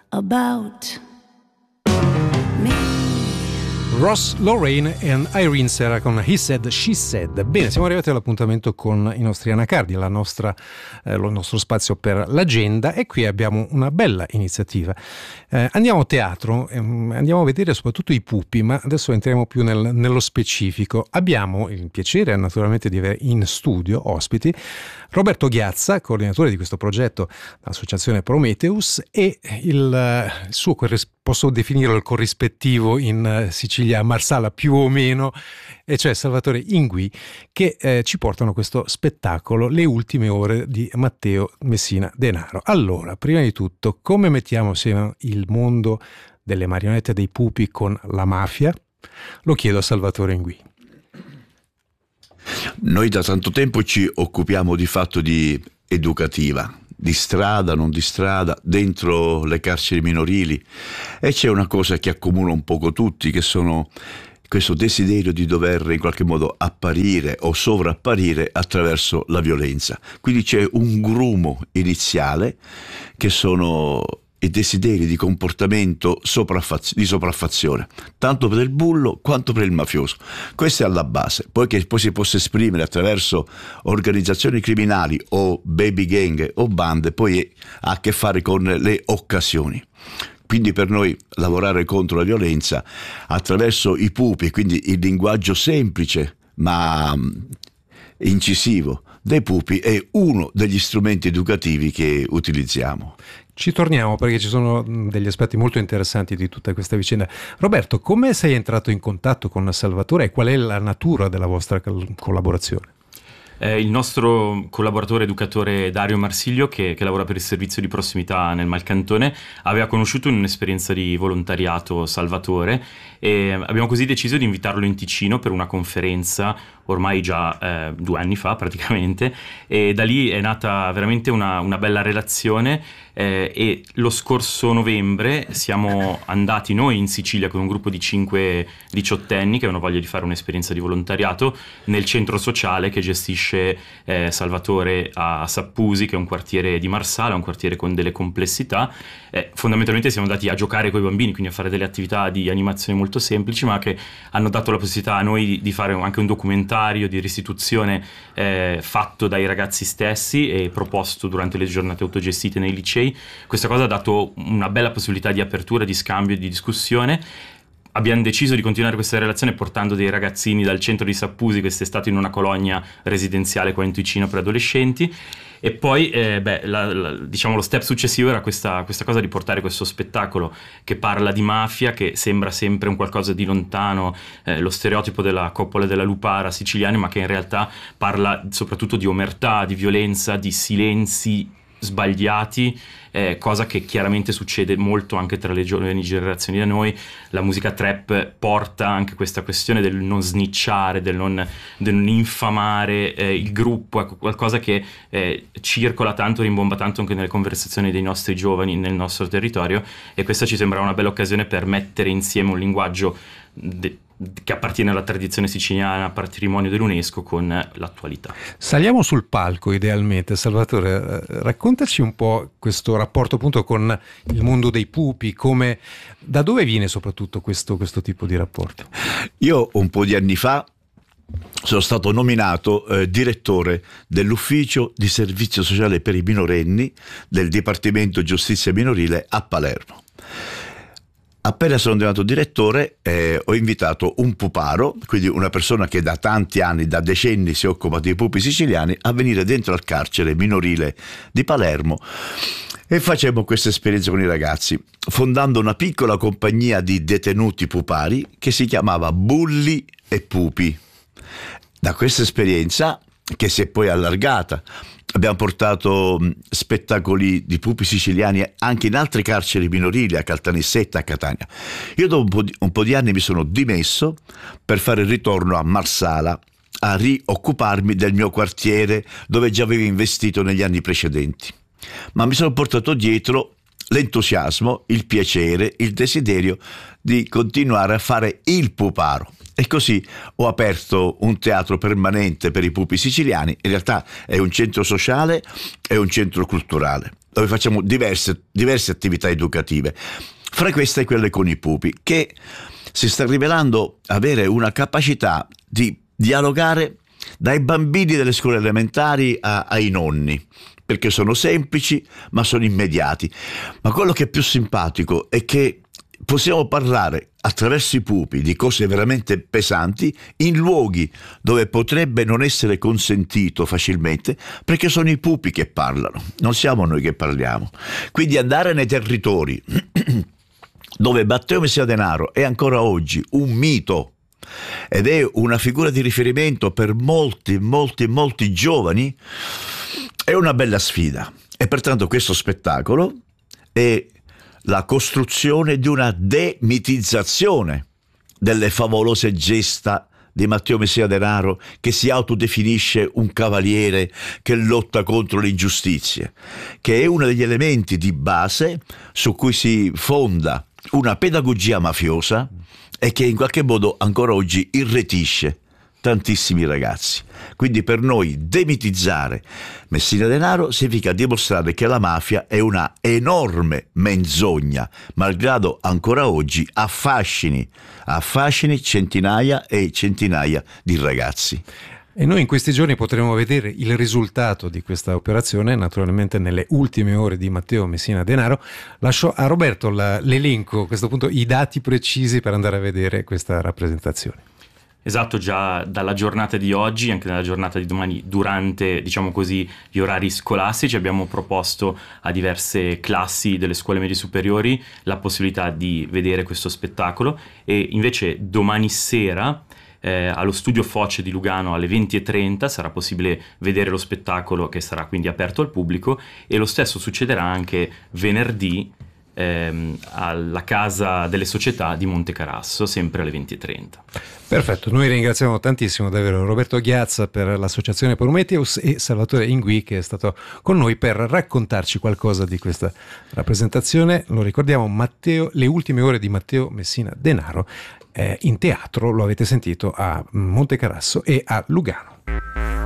about me. Ross Lorraine e Irene Serra con He Said, She Said. Bene, siamo arrivati all'appuntamento con i nostri anacardi, lo nostro spazio per l'agenda, e qui abbiamo una bella iniziativa. Andiamo a teatro, andiamo a vedere soprattutto i pupi, ma adesso entriamo più nello specifico. Abbiamo il piacere naturalmente di avere in studio ospiti Roberto Ghiazza, coordinatore di questo progetto dall'associazione Prometheus, e il suo posso definirlo il corrispettivo in Sicilia, Marsala più o meno, e cioè Salvatore Ingui, che ci portano questo spettacolo Le ultime ore di Matteo Messina Denaro. Allora, prima di tutto, come mettiamo assieme il mondo delle marionette dei pupi con la mafia? Lo chiedo a Salvatore Ingui. Noi da tanto tempo ci occupiamo di fatto di educativa, di strada, non di strada, dentro le carceri minorili, e c'è una cosa che accomuna un poco tutti, che sono questo desiderio di dover in qualche modo apparire o sovrapparire attraverso la violenza. Quindi c'è un grumo iniziale che sono i desideri di comportamento di sopraffazione, tanto per il bullo quanto per il mafioso. Questo è alla base. Poi che poi si possa esprimere attraverso organizzazioni criminali o baby gang o bande, poi ha a che fare con le occasioni. Quindi per noi lavorare contro la violenza attraverso i pupi, quindi il linguaggio semplice ma incisivo dei pupi, è uno degli strumenti educativi che utilizziamo. Ci torniamo perché ci sono degli aspetti molto interessanti di tutta questa vicenda. Roberto, come sei entrato in contatto con Salvatore e qual è la natura della vostra collaborazione? Il nostro collaboratore educatore Dario Marsiglio, che lavora per il servizio di prossimità nel Malcantone, aveva conosciuto in un'esperienza di volontariato Salvatore, e abbiamo così deciso di invitarlo in Ticino per una conferenza ormai già 2 anni fa praticamente, e da lì è nata veramente una bella relazione, e lo scorso novembre siamo andati noi in Sicilia con un gruppo di 5 diciottenni che avevano voglia di fare un'esperienza di volontariato nel centro sociale che gestisce Salvatore a Sappusi, che è un quartiere di Marsala, un quartiere con delle complessità. Fondamentalmente siamo andati a giocare con i bambini, quindi a fare delle attività di animazione molto semplici, ma che hanno dato la possibilità a noi di fare anche un documentario di restituzione fatto dai ragazzi stessi e proposto durante le giornate autogestite nei licei. Questa cosa ha dato una bella possibilità di apertura, di scambio e di discussione. Abbiamo deciso di continuare questa relazione portando dei ragazzini dal centro di Sappusi quest'estate in una colonia residenziale qua in Ticino per adolescenti. E poi diciamo lo step successivo era questa cosa di portare questo spettacolo che parla di mafia, che sembra sempre un qualcosa di lontano, lo stereotipo della coppola della lupara siciliana, ma che in realtà parla soprattutto di omertà, di violenza, di silenzi sbagliati, cosa che chiaramente succede molto anche tra le giovani generazioni da noi. La musica trap porta anche questa questione del non snitchare, del non infamare il gruppo, ecco, qualcosa che circola tanto, rimbomba tanto anche nelle conversazioni dei nostri giovani nel nostro territorio, e questa ci sembra una bella occasione per mettere insieme un linguaggio che appartiene alla tradizione siciliana, patrimonio dell'UNESCO, con l'attualità. Saliamo sul palco idealmente. Salvatore, raccontaci un po' questo rapporto appunto con il mondo dei pupi, da dove viene soprattutto questo tipo di rapporto? Io un po' di anni fa sono stato nominato direttore dell'ufficio di servizio sociale per i minorenni del Dipartimento Giustizia Minorile a Palermo. Appena sono diventato direttore ho invitato un puparo, quindi una persona che da tanti anni, da decenni si occupa dei pupi siciliani, a venire dentro al carcere minorile di Palermo, e facemmo questa esperienza con i ragazzi, fondando una piccola compagnia di detenuti pupari che si chiamava Bulli e Pupi. Da questa esperienza, che si è poi allargata, abbiamo portato spettacoli di pupi siciliani anche in altre carceri minorili, a Caltanissetta, a Catania. Io dopo un po' di anni mi sono dimesso per fare il ritorno a Marsala, a rioccuparmi del mio quartiere dove già avevo investito negli anni precedenti. Ma mi sono portato dietro l'entusiasmo, il piacere, il desiderio di continuare a fare il puparo. E così ho aperto un teatro permanente per i pupi siciliani. In realtà è un centro sociale e un centro culturale. dove facciamo diverse attività educative. Fra queste quelle con i pupi, che si sta rivelando avere una capacità di dialogare dai bambini delle scuole elementari ai nonni, perché sono semplici ma sono immediati. Ma quello che è più simpatico è che possiamo parlare attraverso i pupi di cose veramente pesanti in luoghi dove potrebbe non essere consentito facilmente, perché sono i pupi che parlano, non siamo noi che parliamo. Quindi andare nei territori dove Matteo Messina Denaro è ancora oggi un mito ed è una figura di riferimento per molti giovani, è una bella sfida. E pertanto questo spettacolo è la costruzione di una demitizzazione delle favolose gesta di Matteo Messina Denaro, che si autodefinisce un cavaliere che lotta contro le ingiustizie, che è uno degli elementi di base su cui si fonda una pedagogia mafiosa e che in qualche modo ancora oggi irretisce tantissimi ragazzi. Quindi per noi demitizzare Messina Denaro significa dimostrare che la mafia è una enorme menzogna, malgrado ancora oggi affascini centinaia e centinaia di ragazzi. E noi in questi giorni potremo vedere il risultato di questa operazione, naturalmente nelle ultime ore di Matteo Messina Denaro. Lascio a Roberto l'elenco, a questo punto i dati precisi per andare a vedere questa rappresentazione. Esatto, già dalla giornata di oggi, anche nella giornata di domani, durante, diciamo così, gli orari scolastici, abbiamo proposto a diverse classi delle scuole medie superiori la possibilità di vedere questo spettacolo, e invece domani sera allo studio Foce di Lugano alle 20:30 sarà possibile vedere lo spettacolo, che sarà quindi aperto al pubblico, e lo stesso succederà anche venerdì alla Casa delle Società di Montecarasso, sempre alle 20:30. Perfetto, noi ringraziamo tantissimo davvero Roberto Ghiazza per l'Associazione Prometheus e Salvatore Ingui, che è stato con noi per raccontarci qualcosa di questa rappresentazione. Lo ricordiamo, le ultime ore di Matteo Messina Denaro in teatro, lo avete sentito, a Montecarasso e a Lugano.